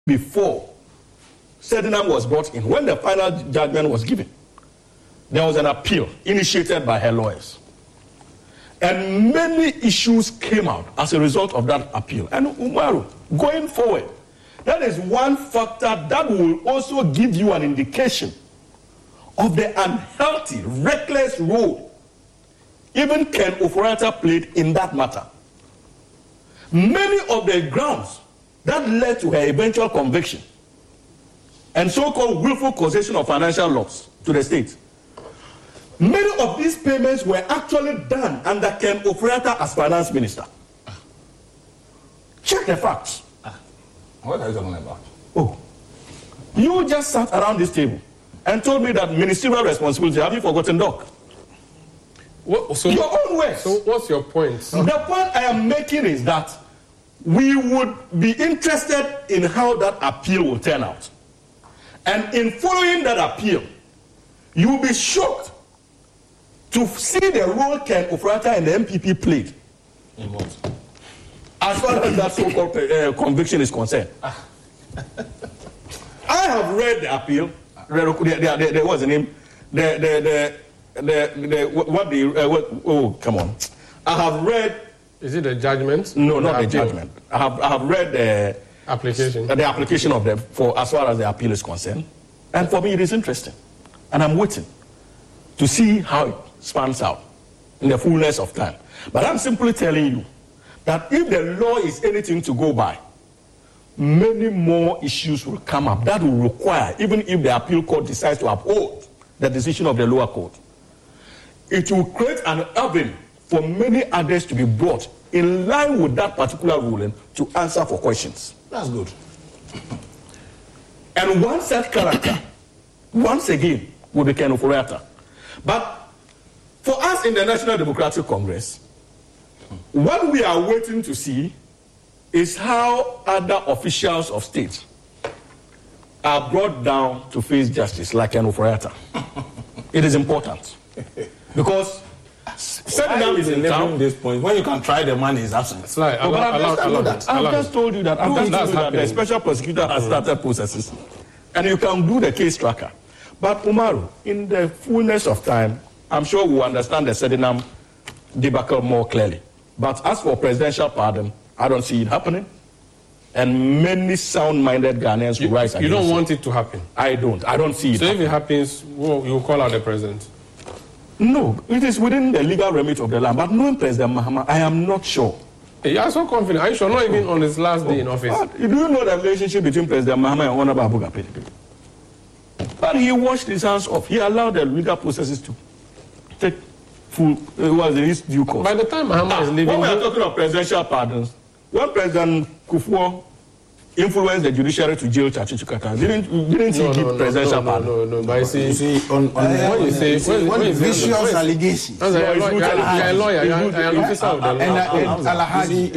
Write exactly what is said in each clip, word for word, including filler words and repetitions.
before Sedinam was brought in, when the final judgment was given, there was an appeal initiated by her lawyers. And many issues came out as a result of that appeal. And Umaru, going forward, that is one factor that will also give you an indication of the unhealthy, reckless role even Ken Ofori-Atta played in that matter. Many of the grounds that led to her eventual conviction and so-called willful causation of financial loss to the state, many of these payments were actually done under Ken Ofori-Atta as finance minister. Check the facts. What are you talking about? Oh, you just sat around this table and told me that ministerial responsibility, have you forgotten, Doc? What, so, your own words. So what's your point? The point I am making is that we would be interested in how that appeal will turn out. And in following that appeal, you will be shocked to see the role Ken Ofori-Atta and the M P P played. In what? As far as that so-called uh, conviction is concerned. I have read the appeal. The, the, the, the, what's the name? The, the, the, the, the, what the, uh, what, oh, come on. I have read. Is it the judgment? No, not the, the judgment. I have, I have read the application. The application of them for as far as the appeal is concerned. And for me, it is interesting. And I'm waiting to see how it spans out in the fullness of time. But I'm simply telling you that if the law is anything to go by, many more issues will come up that will require, even if the appeal court decides to uphold the decision of the lower court, it will create an avenue for many others to be brought in line with that particular ruling to answer for questions. That's good. And one such character, once again, will be Ken Ofori-Atta. But for us in the National Democratic Congress, what we are waiting to see is how other officials of state are brought down to face justice, like Ken Ofori-Atta. It is important. Because Sedinam is in town. This point when you can try the man is absent. It's like, oh, I've, allow, just, allow, that. allow, I've just told you that. I've just told you that the special prosecutor has started processes. And you can do the case tracker. But Umaru, in the fullness of time, I'm sure we'll understand the Sedinam debacle more clearly. But as for presidential pardon, I don't see it happening. And many sound-minded Ghanaians will rise against it. You don't want it to happen? I don't. I don't see it So happening. if it happens, well, you will call out the president? No, it is within the legal remit of the land. But knowing President Mahama, I am not sure. You are so confident. Are you sure? Not even on his last day in office. But do you know the relationship between President Mahama and Honorable Abu Gapedi? But he washed his hands off. He allowed the legal processes to take full, uh, was his due course. By the time Mahama ah, is leaving... When we are talking of presidential pardons, when President Kufuor influenced the judiciary to jail Chachi Chukata, didn't, didn't no, he give no, presidential no, pardon? No, no, no, but you see, you see on, on uh, when you say... When, when you vicious allegations. You are a lawyer, you are an officer of the law. And Alhaji,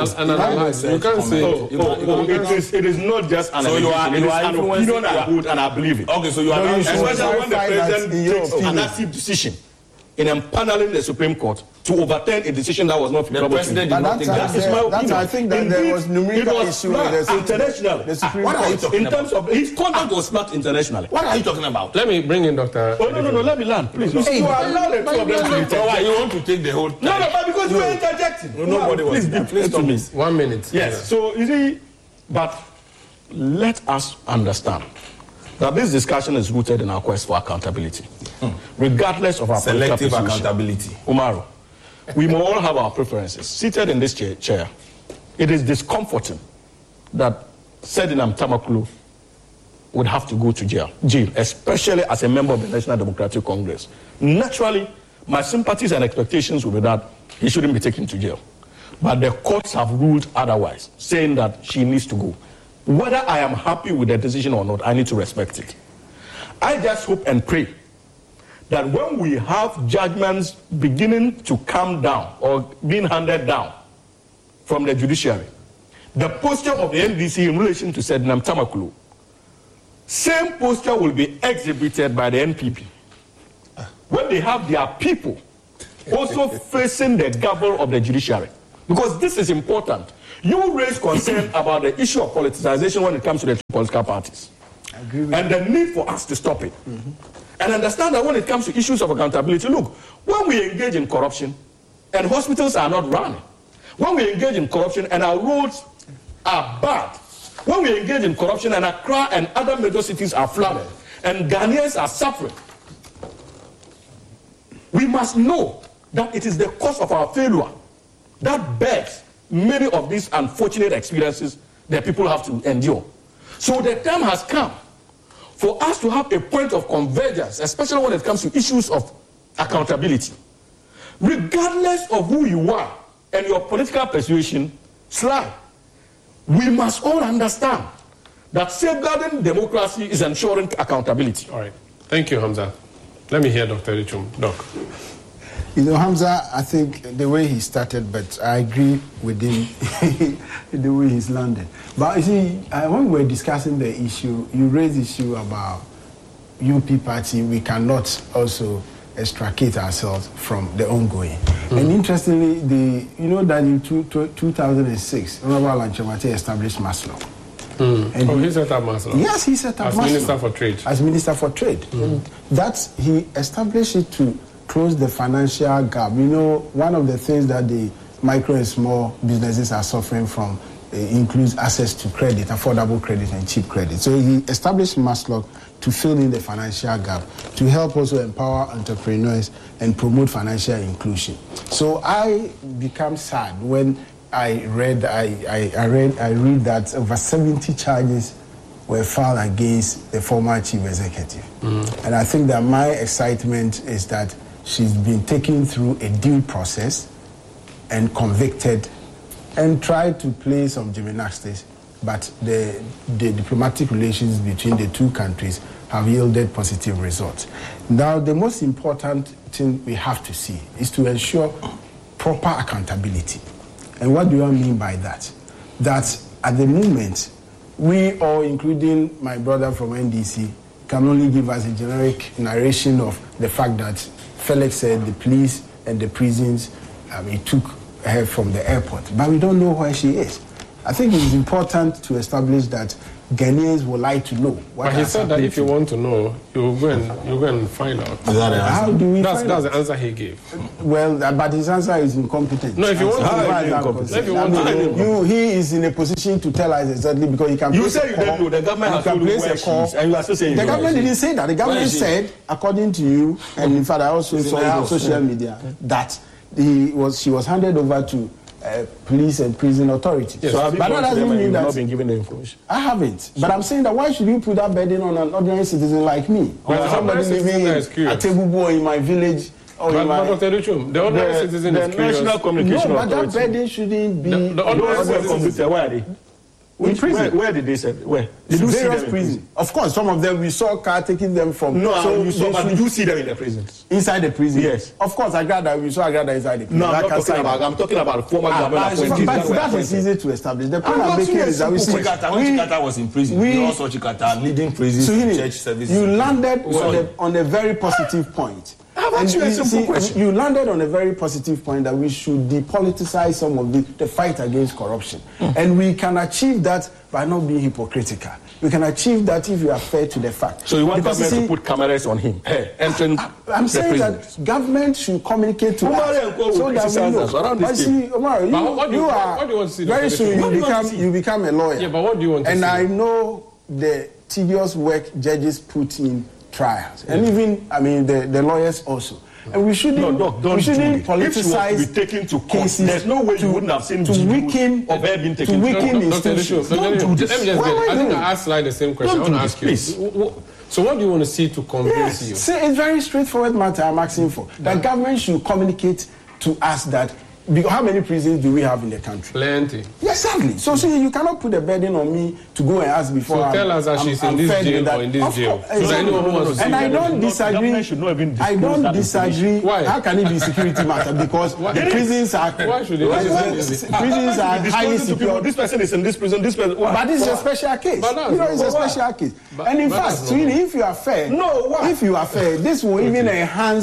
you can't say... Oh, oh, oh, it, is, it is not just an so you are, you are an opinion I good and I believe it. Okay, so you are... No, especially when the president takes an active decision in empaneling the Supreme Court to overturn a decision that was not favorable to him. That is my opinion. I think that Indeed, there was numerical it was issue with the internationally. The Supreme what are you Court. talking In about? terms of his conduct was smart internationally. What are you talking about? Let me bring in Doctor Oh no no no! Let me land, please. Hey, you allow the two of them to So why you want to take the whole time? No no, but because you were interjecting. No, nobody was. Please, Please to me. One minute. Yes. So you see, but let us understand that this discussion is rooted in our quest for accountability, hmm. regardless of our selective political accountability. Umaru, we may all have our preferences. Seated in this chair, chair it is discomforting that Sedinam Tamakulu would have to go to jail, jail, especially as a member of the National Democratic Congress. Naturally, my sympathies and expectations will be that he shouldn't be taken to jail. But the courts have ruled otherwise, saying that she needs to go. Whether I am happy with the decision or not, I need to respect it. I just hope and pray that when we have judgments beginning to come down or being handed down from the judiciary, the posture of the N D C in relation to Sedinam Tamakulu, same posture will be exhibited by the N P P when they have their people also facing the gavel of the judiciary. Because this is important. You raise concern about the issue of politicization when it comes to the political parties. I agree with and you. the need for us to stop it. Mm-hmm. And understand that when it comes to issues of accountability, look, when we engage in corruption and hospitals are not running, when we engage in corruption and our roads are bad, when we engage in corruption and Accra and other major cities are flooded and Ghanaians are suffering, we must know that it is the cause of our failure that bears many of these unfortunate experiences that people have to endure. So the time has come for us to have a point of convergence, especially when it comes to issues of accountability. Regardless of who you are and your political persuasion, Sly, we must all understand that safeguarding democracy is ensuring accountability. All right. Thank you, Hamza. Let me hear Doctor Adutwum. Doc. You know, Hamza, I think the way he started, but I agree with him the way he's landed. But you see, uh, when we were discussing the issue, you raised the issue about U P party, we cannot also extricate ourselves from the ongoing. Mm. And interestingly, the you know that in two, two, two thousand six, Honorable Lanchemate established Maslow. Mm. And oh, he, he set up Maslow? Yes, he set up As Maslow. Minister for Trade. As Minister for Trade. Mm. That's, he established it to close the financial gap. You know, one of the things that the micro and small businesses are suffering from uh, includes access to credit, affordable credit and cheap credit. So he established Maslow to fill in the financial gap, to help also empower entrepreneurs and promote financial inclusion. So I become sad when I read, I, I, I read, I read that over seventy charges were filed against the former chief executive. Mm. And I think that my excitement is that she's been taken through a due process and convicted and tried to play some gymnastics, but the, the diplomatic relations between the two countries have yielded positive results. Now, the most important thing we have to see is to ensure proper accountability. And what do I mean by that? That at the moment, we all, including my brother from N D C, can only give us a generic narration of the fact that Felix said the police and the prisons, um, he took her from the airport, but we don't know where she is. I think it's important to establish that Ghanaians would like to know what. But he said that if you want to know, you'll go and you go and find out. Is that the answer? How do we That's find that's out? the answer he gave. Well, but his answer is incompetent. No, if you want to As know, far as I'm incompetent. concerned. If you want I to mean, know. you, he is in a position to tell us exactly because he can. You place say a you call, don't know, the government he has can told you place where a she call. is, and you are still saying The you don't government know. didn't say that. The government is she? said, according to you, and in fact I also It's in saw the it on house. social media, that he was she was handed over to uh, police and prison authorities. So have you but gone that to them doesn't and mean you've not that been given the information? I haven't. But I'm saying that why should you put that burden on an ordinary citizen like me? Well, Or the somebody ordinary living citizen in is curious. a table boy in my village or But, in but my... Doctor Adutwum, the ordinary The, citizen the is curious. National Communication No, but that Authority. burden shouldn't be... The- the Those ordinary who were citizens- convicted, where are they? Which, prison. Where, where did they say? Where? Did you see them various in prisons. prison? Of course, some of them we saw car taking them from... No, so you saw, they but should- did you see them in the prisons? Inside the prison? Yes. Of course, I got that. We saw Agrada inside the prison. No, I'm That not can talking say about. that. I'm talking about former Ah, government but, appointees. but that were that is appointed. easy to establish. The point I'm I'm asking making you a is that we simple see... question. Chikata, when Chikata was in prison, we- we also Chikata leading prisons So to you, church services. you landed on Sorry. a, on a very positive point. I've asked you a simple question. You landed on a very positive point that we should depoliticize some of the, the fight against corruption. Mm. And we can achieve that by not being hypocritical. We can achieve that if you are fair to the fact. So you want Because government see, to put cameras on him, hey, entering I'm the saying prisons? that government should communicate to Omar us and Co will so that we criticize know. us around But this see, Omar, you, But what do you- you are what do you want to see, very Doctor soon Adutwum? you What do you want become to see? you become a lawyer. Yeah, but what do you want to and see? I know the tedious work judges put in trials, and even I mean the, the lawyers also. And we shouldn't, No, Doc, don't we shouldn't do it. If she was to politicize be taken to court, cases. there's no way you wouldn't have seen to videos weaken of her being taken to to weaken court. Doctor institutions. Adutwum, Don't Doctor do Adutwum, this. let me just Why get am I I think doing I asked Sly the same question. Don't I want do to this, ask you. W- w- So what do you want to see to convince you? Yes, see, it's very straightforward matter I'm asking for. The government should communicate to us that because how many prisons do we have in the country? Plenty. Yes, exactly. So see, you cannot put a burden on me to go and ask before. So I'm- tell us that I'm- she's in I'm this fed jail with that. or in this Of jail. course, So that exactly. anyone who wants to see And I that don't government disagree. should not even I disclose don't that disagree. Why? How can it be security matter? Because Why? the prisons are Why should it be Well, security? prisons are Disclosing highly to people, secure. this person is in this prison, this person. Why? But this is a Why? special case. But that's You know, it's a not- why? special case. But- and in but fact, that's so not- if you are fair, No, why? if you are fair, this will even enhance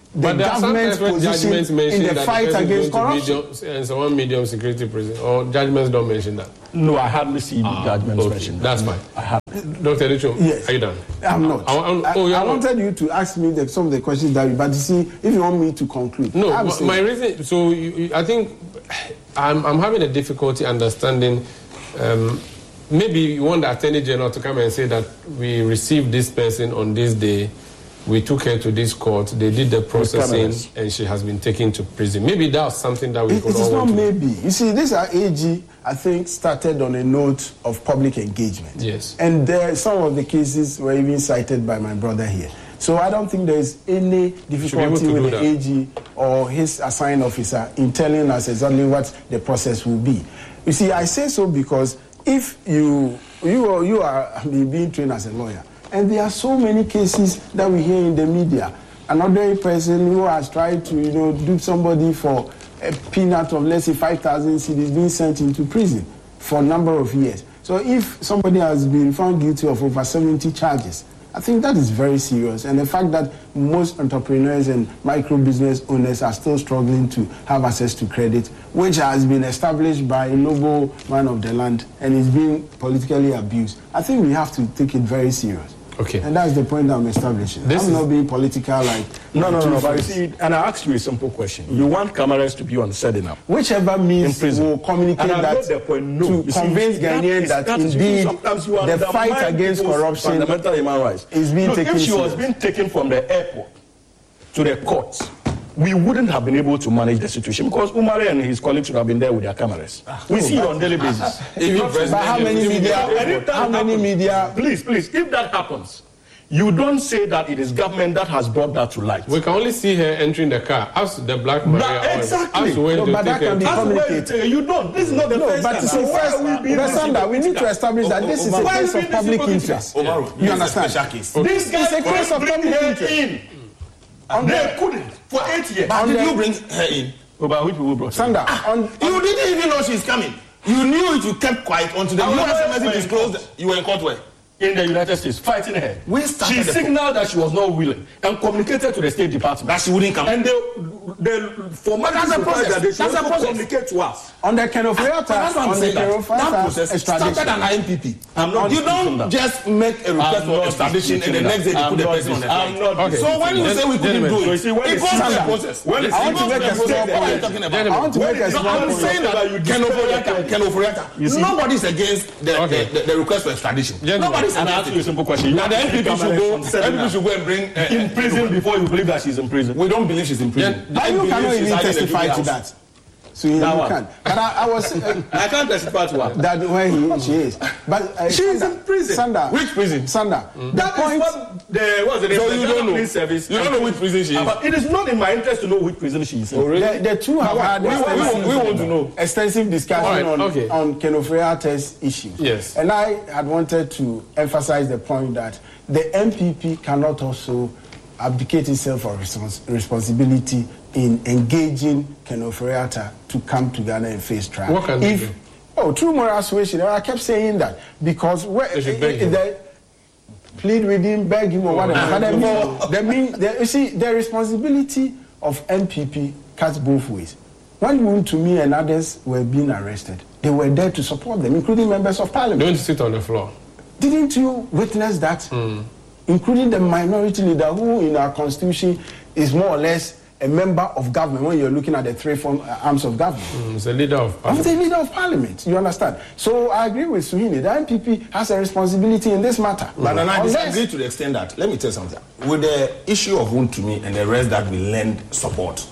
the but government's position in the that fight the against corruption. Medium, and so one medium security prison, or judgments don't mention that. No, I hardly see ah, judgments okay. mentioned. That's fine. I have. Doctor Edichum, yes. Are you done? I'm not. I, I, oh, I wanted you to ask me the, some of the questions that, but you see, if you want me to conclude. No, my, my reason. So you, you, I think I'm, I'm having a difficulty understanding. Um, maybe you want the Attorney General to come and say that we received this person on this day. We took her to this court. They did the processing, and she has been taken to prison. Maybe that's something that we it, could it is all not maybe. You see, this A G, I think, started on a note of public engagement. Yes. And there, some of the cases were even cited by my brother here. So I don't think there is any difficulty with the that. A G or his assigned officer in telling us exactly what the process will be. You see, I say so because if you you are, you are being trained as a lawyer, and there are so many cases that we hear in the media. Another person who has tried to, you know, dupe somebody for a peanut of, let's say, five thousand cedis being sent into prison for a number of years. So if somebody has been found guilty of over seventy charges, I think that is very serious. And the fact that most entrepreneurs and micro business owners are still struggling to have access to credit, which has been established by a noble man of the land and is being politically abused, I think we have to take it very serious. Okay. And that's the point I'm establishing. This I'm not being political like... No, no, no, no, but you see, and I ask you a simple question. You want cameras to be on Sedinam? Whichever means will communicate that the point, no. to convince Ghanaians that, that indeed the fight against corruption fundamental human rights is being Look, taken if she serious. was being taken from the airport to the courts, we wouldn't have been able to manage the situation because Umar and his colleagues would have been there with their cameras. Ah, we oh, see it on a daily basis. But how many media? How many media? Please, please, if that happens, you don't say that it is government that has brought that to light. We can only see her entering the car. Ask the Black Maria. That, exactly. No, but that can be communicated. You don't. This is not the no, first but time. See, So first, we, Sandra, we need to establish that this is a case of public interest. You understand? This is a case of public interest. They couldn't for eight years. But did you bring her in? Oh, but which people brought Sandra, on, you didn't even know she's coming. You knew it. You kept quiet until the U S embassy disclosed. You were in court where? In the United States, fighting her. We she signaled that she was not willing and communicated to the State Department that she wouldn't come. And they, they formally that's a process. That they should that's a process. communicate to us. On the Ken of Realta, on the Ken of process started an I M P P. I'm not. You don't just make a request for extradition and the next day they put the person on the flight. So when you say we couldn't do it, it goes through the process. I want to make a small point. I want to make a small point. I'm saying that Ken of Realta, nobody's against the request for extradition. Nobody's and I ask you a simple question. Now the M P P should go. M P P should go and bring uh, in prison before you believe that she's in prison. We don't believe she's in prison. Yeah, you cannot even testify to that. So you, you can. But I, I was. Uh, I can't testify to what that where he, she is. But uh, she is in prison. Sandra, which prison? Sandra. Mm. That the point. Is what the what's the name? So the you don't know. Service. You don't know which prison she is. But it is not in my interest to know which prison she is in. Oh, really? The, the two have had. We, we, we, we want to know extensive discussion right, on okay. on Ken of Realta's issues. Yes. And I had wanted to emphasize the point that the M P P cannot also abdicate itself of respons- responsibility in engaging Ken of Realta to come to Ghana and face trial. What can if, they do? Oh, true moral suasion. I kept saying that because where, they should beg him. They plead with him, beg him, or whatever. But I mean, they mean, they, you see, the responsibility of M P P cuts both ways. When Woon to me and others were being arrested, they were there to support them, including members of parliament. Don't sit on the floor. Didn't you witness that? Mm. Including the minority leader who in our constitution is more or less a member of government when you're looking at the three form, uh, arms of government. Mm, it's a leader of parliament. Of the leader of parliament, you understand? So I agree with Suhini. The M P P has a responsibility in this matter. Mm. But I disagree to the extent that, let me tell you something. With the issue of Woon to me and the rest that we lend support,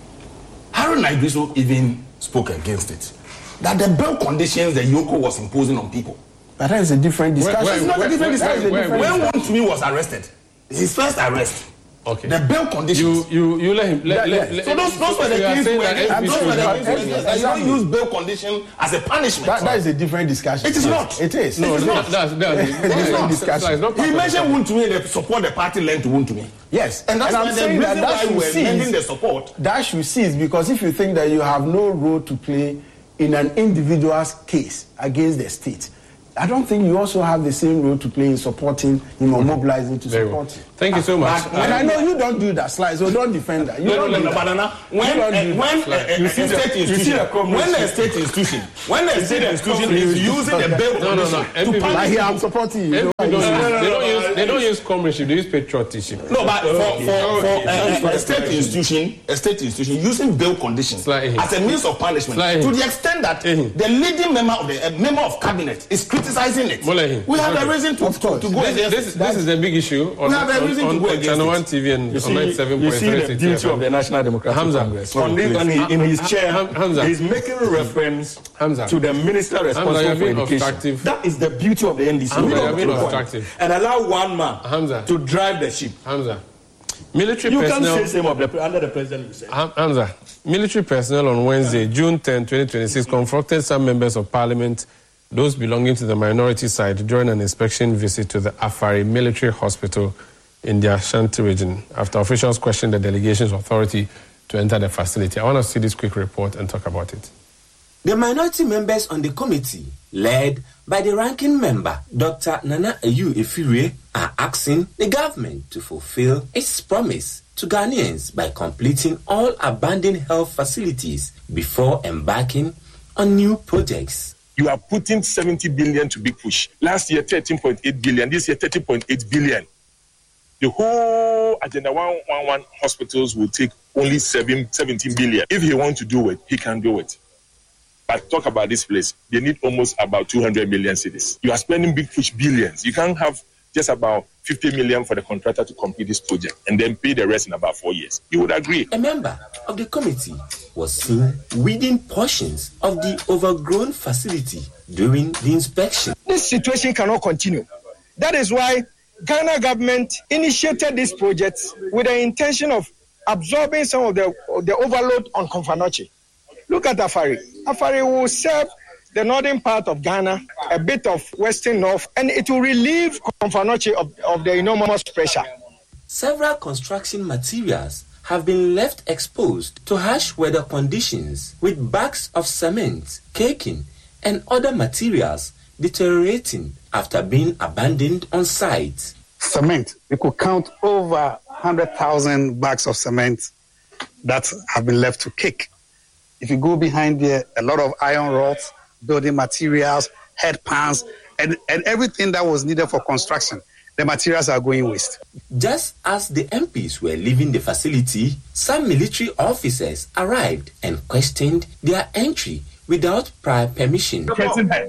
Harun Idrisu even spoke against it. That the bail conditions the Yoko was imposing on people. But that is a different discussion. Where, where, it's not where, a different where, discussion. Where, where, where, when Woon to me was arrested, his first arrest, okay. The bail conditions. You, you, you let him. Let, yeah, let, yeah. let, so those, those were the cases where they you don't use bail condition as a punishment. That, that is a different discussion. It is not. It is. No, it is not. That's, that's, it is not discussion. Not he mentioned Woon to me and the support the party lent to Woon to me. Yes, and that's and why I'm saying the that that reason why should we're lending cease. the support. That should cease because if you think that you have no role to play in an individual's case against the state, I don't think you also have the same role to play in supporting him or mobilizing to Very support well. him. Thank you so much. And I know you don't do that, Sly, so don't defend that. You no, don't no, do no, that. banana. When You don't uh, do when that. uh, You a see the- state you see institution, the comrades- when a state institution, when a state institution is using the bail No, no, no. condition M P to B punish Like here, I'm supporting you. M P don't You know, use- no, they no, don't no, use no, they don't use comradeship, they use patriotism. No, but for, Okay. for, for Okay. uh, uh, a state institution, a state institution using bail conditions Slightly. as a means of punishment, Slightly. to the extent that Mhm. the leading member of the uh, member of cabinet is criticizing it, Slightly. we have Okay. a reason to, Of to, course. to go This, against this, it. this is a big issue on, We have a on, reason to on, go on against Channel it. one T V and You on ninety-seven see, you point see three the beauty of the National Democratic Hamza, Congress. oh, On this, please. on his, in his Ha- chair, Ha- Hamza. he's making reference Hamza. to the minister responsible you're for being education. obstructive. That is the beauty of the N D C. Hamza, We don't you're being keep quiet obstructive. and allow one man Hamza. to drive the ship. Hamza. Military You can't personnel. say same of the under the president. You say. Ham- Hamza, military personnel on Wednesday, June tenth, twenty twenty-six, confronted some members of parliament, those belonging to the minority side, during an inspection visit to the Afari Military Hospital in the Ashanti region, after officials questioned the delegation's authority to enter the facility. I want to see this quick report and talk about it. The minority members on the committee, led by the ranking member, Doctor Nana Ayu Efire, are asking the government to fulfill its promise to Ghanaians by completing all abandoned health facilities before embarking on new projects. You are putting seventy billion to Big Push. Last year, thirteen point eight billion. This year, thirty point eight billion. The whole Agenda one one one hospitals will take only seven, seventeen billion. If he wants to do it, he can do it. But talk about this place. They need almost about two hundred million cedis. You are spending Big Push billions. You can't have just about fifty million for the contractor to complete this project and then pay the rest in about four years. You would agree? A member of the committee was seen weeding portions of the overgrown facility during the inspection. This situation cannot continue. That is why Ghana government initiated this project with the intention of absorbing some of the, of the overload on Komfanoche. Look at Afari. Afari will serve the northern part of Ghana, a bit of western north, and it will relieve Komfanoche of, of the enormous pressure. Several construction materials have been left exposed to harsh weather conditions, with bags of cement, caking, and other materials deteriorating after being abandoned on site. Cement, we could count over one hundred thousand bags of cement that have been left to cake. If you go behind there, a lot of iron rods, building materials, headpans, and, and everything that was needed for construction. The materials are going waste. Just as the M Ps were leaving the facility, some military officers arrived and questioned their entry without prior permission. So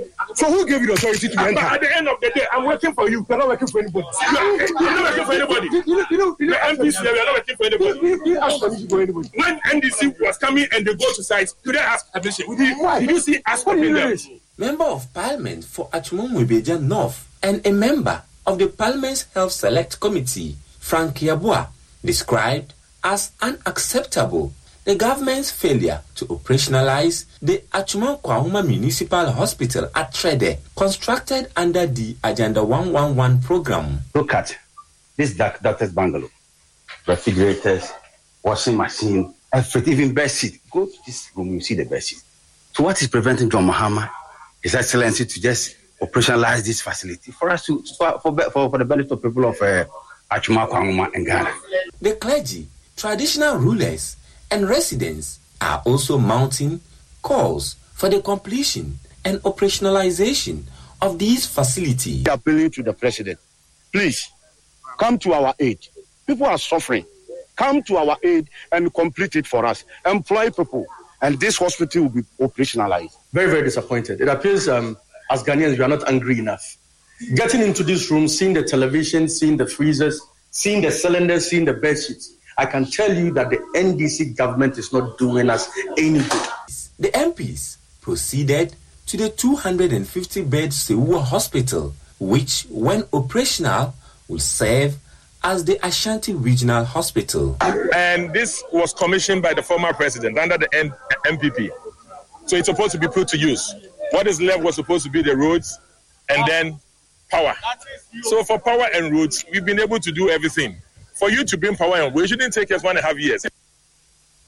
who gave you the authority to enter? At the end of the day, I'm working for you. You're not working for anybody. You are, you're not working for anybody. You, you, you know, you know, The M Ps here, we are not working for anybody. you, you ask permission for anybody. When N D C was coming and they go to site, did they ask permission? Did, Why? did you see us What do you stopping know them? this? Member of Parliament for Achumomwebeja North and a member of the Parliament's Health Select Committee, Frank Yabua, described as unacceptable the government's failure to operationalize the Achuma Kwahuma Municipal Hospital at Trede, constructed under the Agenda one one one program. Look at this doc- doctor's bungalow, refrigerators, washing machine, everything, even bed sheet. Go to this room, you see the bed sheet. So what is preventing John Mahama, His Excellency, to just operationalize this facility for us to for for, for, for the benefit of people of uh, Achuma Kwahuma and Ghana? The clergy, traditional rulers, and residents are also mounting calls for the completion and operationalization of these facilities. Appealing to the president, please come to our aid. People are suffering. Come to our aid and complete it for us. Employ people, and this hospital will be operationalized. Very, very disappointed. It appears um, as Ghanaians, we are not angry enough. Getting into this room, seeing the television, seeing the freezers, seeing the cylinders, seeing the bed sheets, I can tell you that the N D C government is not doing us any good. The M Ps proceeded to the two hundred fifty bed Sewua Hospital, which, when operational, will serve as the Ashanti Regional Hospital. And this was commissioned by the former president under the N- M P P. So it's supposed to be put to use. What is left was supposed to be the roads and then power. So for power and roads, we've been able to do everything. For you to bring power on, we shouldn't take us one and a half years.